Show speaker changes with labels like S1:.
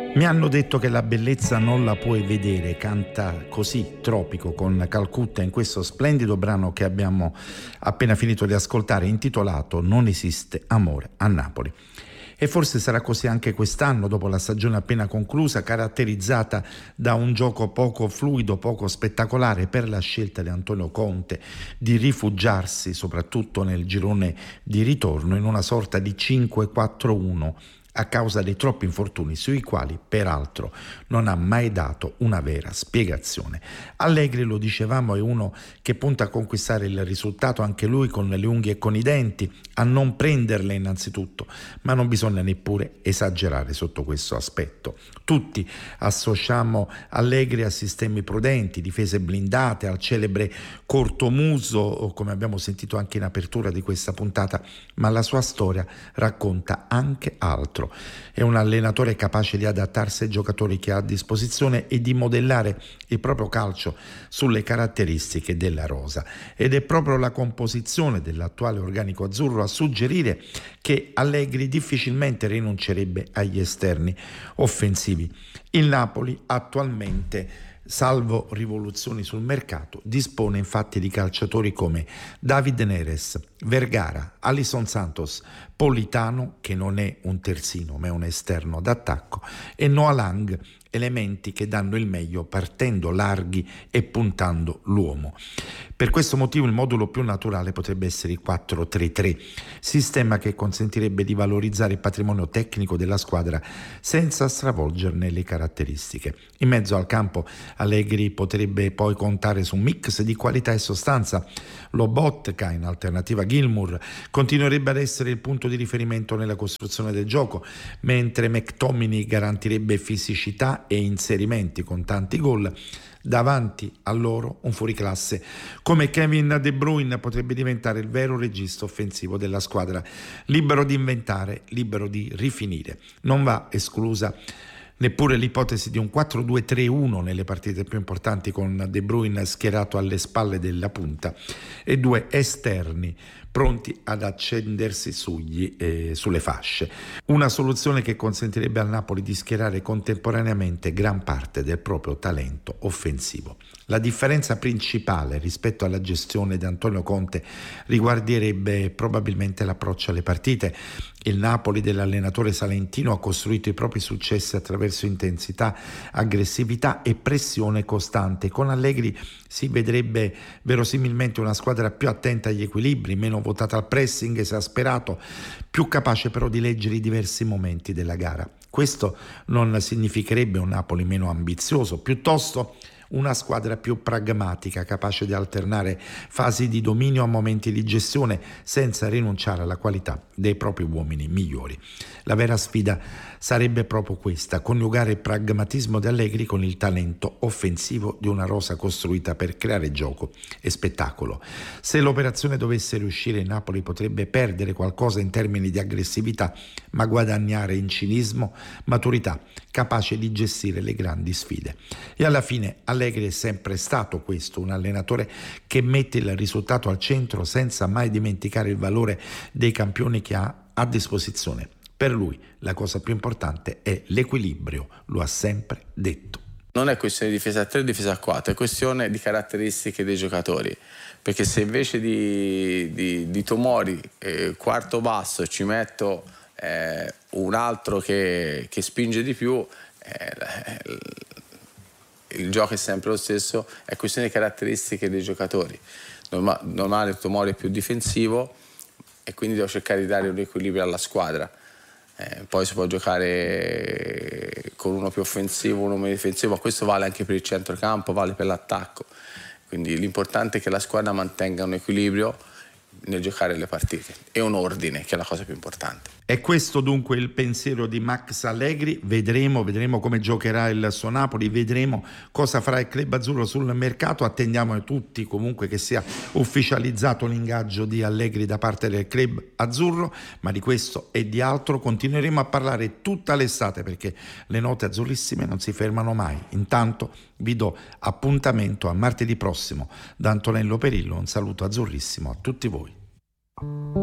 S1: Mi hanno detto che la bellezza non la puoi vedere, canta così Tropico con Calcutta in questo splendido brano che abbiamo appena finito di ascoltare, intitolato Non esiste amore a Napoli. E forse sarà così anche quest'anno, dopo la stagione appena conclusa, caratterizzata da un gioco poco fluido, poco spettacolare, per la scelta di Antonio Conte di rifugiarsi, soprattutto nel girone di ritorno, in una sorta di 5-4-1, a causa dei troppi infortuni sui quali, peraltro, non ha mai dato una vera spiegazione. Allegri, lo dicevamo, è uno che punta a conquistare il risultato, anche lui con le unghie e con i denti, a non prenderle innanzitutto, ma non bisogna neppure esagerare sotto questo aspetto. Tutti associamo Allegri a sistemi prudenti, difese blindate, al celebre cortomuso, come abbiamo sentito anche in apertura di questa puntata, ma la sua storia racconta anche altro. È un allenatore capace di adattarsi ai giocatori che ha a disposizione e di modellare il proprio calcio sulle caratteristiche della rosa, ed è proprio la composizione dell'attuale organico azzurro a suggerire che Allegri difficilmente rinuncerebbe agli esterni offensivi. Il Napoli attualmente, salvo rivoluzioni sul mercato, dispone infatti di calciatori come David Neres, Vergara, Alisson Santos, Politano, che non è un terzino ma è un esterno d'attacco, e Noah Lang, elementi che danno il meglio partendo larghi e puntando l'uomo. Per questo motivo il modulo più naturale potrebbe essere il 4-3-3, sistema che consentirebbe di valorizzare il patrimonio tecnico della squadra senza stravolgerne le caratteristiche. In mezzo al campo Allegri potrebbe poi contare su un mix di qualità e sostanza. Lobotka, in alternativa a Gilmour, continuerebbe ad essere il punto di riferimento nella costruzione del gioco, mentre McTominay garantirebbe fisicità e inserimenti con tanti gol. Davanti a loro un fuoriclasse come Kevin De Bruyne potrebbe diventare il vero regista offensivo della squadra, libero di inventare, libero di rifinire. Non va esclusa neppure l'ipotesi di un 4-2-3-1 nelle partite più importanti, con De Bruyne schierato alle spalle della punta e due esterni pronti ad accendersi sulle fasce. Una soluzione che consentirebbe al Napoli di schierare contemporaneamente gran parte del proprio talento offensivo. La differenza principale rispetto alla gestione di Antonio Conte riguarderebbe probabilmente l'approccio alle partite. Il Napoli dell'allenatore salentino ha costruito i propri successi attraverso intensità, aggressività e pressione costante. Con Allegri si vedrebbe verosimilmente una squadra più attenta agli equilibri, meno votata al pressing esasperato, più capace però di leggere i diversi momenti della gara. Questo non significherebbe un Napoli meno ambizioso, piuttosto una squadra più pragmatica, capace di alternare fasi di dominio a momenti di gestione senza rinunciare alla qualità dei propri uomini migliori. La vera sfida sarebbe proprio questa: coniugare il pragmatismo di Allegri con il talento offensivo di una rosa costruita per creare gioco e spettacolo. Se l'operazione dovesse riuscire, Napoli potrebbe perdere qualcosa in termini di aggressività, ma guadagnare in cinismo, maturità, capace di gestire le grandi sfide. E alla fine Allegri è sempre stato questo, un allenatore che mette il risultato al centro senza mai dimenticare il valore dei campioni che ha a disposizione. Per lui la cosa più importante è l'equilibrio, lo ha sempre detto.
S2: Non è questione di difesa a 3 o difesa a 4, è questione di caratteristiche dei giocatori, perché se invece di Tomori quarto basso ci metto un altro che spinge di più, il gioco è sempre lo stesso, è questione di caratteristiche dei giocatori. Normale Tomori è più difensivo e quindi devo cercare di dare un equilibrio alla squadra. Poi si può giocare con uno più offensivo, uno meno difensivo, ma questo vale anche per il centrocampo, vale per l'attacco. Quindi l'importante è che la squadra mantenga un equilibrio nel giocare le partite e un ordine, che è la cosa più importante.
S1: È questo dunque il pensiero di Max Allegri. Vedremo come giocherà il suo Napoli, vedremo cosa farà il club azzurro sul mercato. Attendiamo tutti comunque che sia ufficializzato l'ingaggio di Allegri da parte del club azzurro, ma di questo e di altro continueremo a parlare tutta l'estate, perché le note azzurrissime non si fermano mai. Intanto vi do appuntamento a martedì prossimo da Antonello Perillo. Un saluto azzurrissimo a tutti voi.